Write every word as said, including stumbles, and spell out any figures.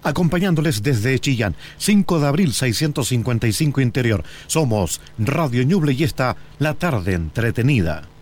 acompañándoles desde Chillán, cinco de abril seiscientos cincuenta y cinco Interior. Somos Radio Ñuble y esta, la tarde entretenida.